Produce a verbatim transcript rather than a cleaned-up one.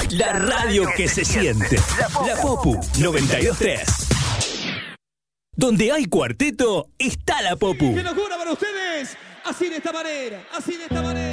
La radio que se siente. La Popu noventa y dos punto tres. Donde hay cuarteto, está la Popu. ¡Qué locura para ustedes! Así de esta manera, así de esta manera.